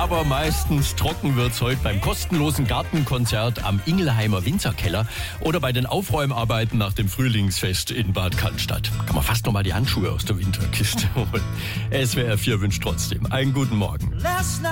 aber meistens trocken wird's heute beim kostenlosen Gartenkonzert am Ingelheimer Winzerkeller oder bei den Aufräumarbeiten nach dem Frühlingsfest in Bad Cannstatt. Kann man fast noch mal die Handschuhe aus der Winterkiste holen. SWR 4 wünscht trotzdem einen guten Morgen.